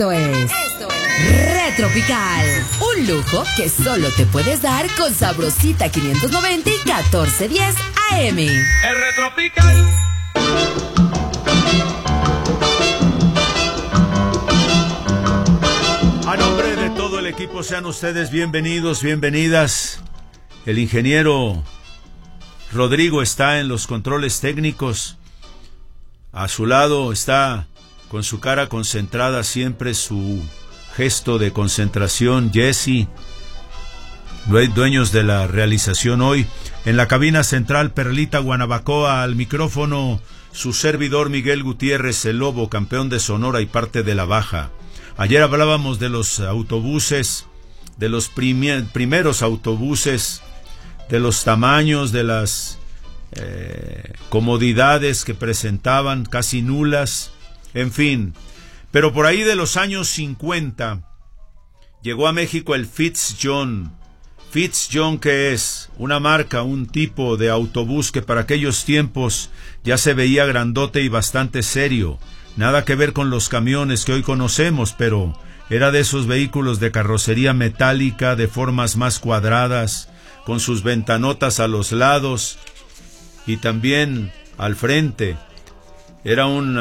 Esto es Retropical, un lujo que solo te puedes dar con Sabrosita 590 y 1410 AM. El Retropical. A nombre de todo el equipo, sean ustedes bienvenidos, bienvenidas. El ingeniero Rodrigo está en los controles técnicos. A su lado está, con su cara concentrada, siempre su gesto de concentración, Jesse, dueños de la realización hoy. En la cabina central, Perlita Guanabacoa, al micrófono, su servidor Miguel Gutiérrez, el Lobo, campeón de Sonora y parte de la Baja. Ayer hablábamos de los autobuses, de los primeros autobuses, de los tamaños, de las comodidades que presentaban, casi nulas, en fin. Pero por ahí de los años 50 llegó a México el Fitz-John. Fitz-John, que es una marca, un tipo de autobús que para aquellos tiempos ya se veía grandote y bastante serio. Nada que ver con los camiones que hoy conocemos, pero era de esos vehículos de carrocería metálica, de formas más cuadradas, con sus ventanotas a los lados y también al frente. Era un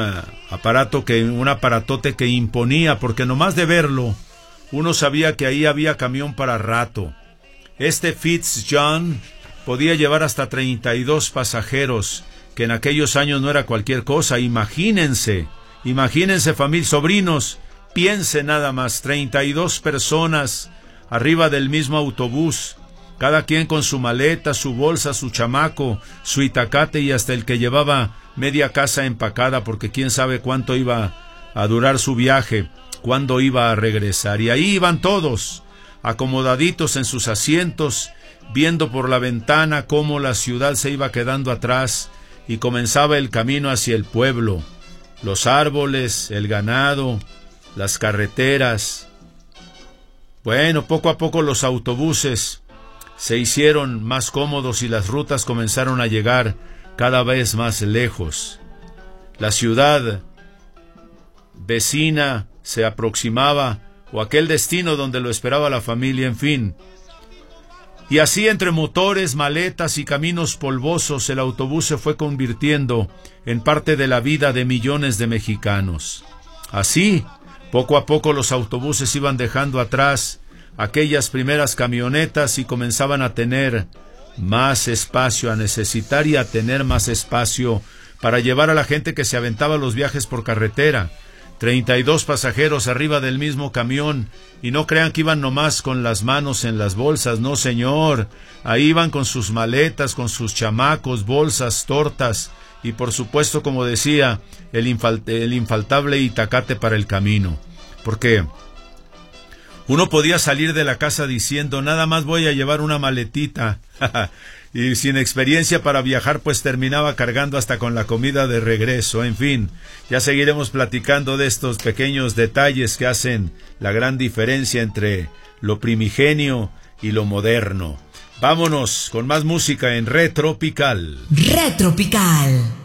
aparatote que imponía, porque nomás de verlo uno sabía que ahí había camión para rato. Este Fitz-John podía llevar hasta 32 pasajeros, que en aquellos años no era cualquier cosa. Imagínense familia, sobrinos, piensen nada más, 32 personas arriba del mismo autobús, cada quien con su maleta, su bolsa, su chamaco, su itacate y hasta el que llevaba media casa empacada, porque quién sabe cuánto iba a durar su viaje, cuándo iba a regresar. Y ahí iban todos, acomodaditos en sus asientos, viendo por la ventana cómo la ciudad se iba quedando atrás y comenzaba el camino hacia el pueblo. Los árboles, el ganado, las carreteras. Bueno, poco a poco los autobuses se hicieron más cómodos y las rutas comenzaron a llegar cada vez más lejos. La ciudad vecina se aproximaba, o aquel destino donde lo esperaba la familia, en fin. Y así, entre motores, maletas y caminos polvosos, el autobús se fue convirtiendo en parte de la vida de millones de mexicanos. Así, poco a poco los autobuses iban dejando atrás aquellas primeras camionetas y comenzaban a tener más espacio, a necesitar y a tener más espacio para llevar a la gente que se aventaba los viajes por carretera. 32 pasajeros arriba del mismo camión, y no crean que iban nomás con las manos en las bolsas, no señor, ahí iban con sus maletas, con sus chamacos, bolsas, tortas, y por supuesto, como decía, el infaltable itacate para el camino, porque uno podía salir de la casa diciendo, nada más voy a llevar una maletita, y sin experiencia para viajar, pues terminaba cargando hasta con la comida de regreso. En fin, ya seguiremos platicando de estos pequeños detalles que hacen la gran diferencia entre lo primigenio y lo moderno. Vámonos con más música en Retropical. Retropical.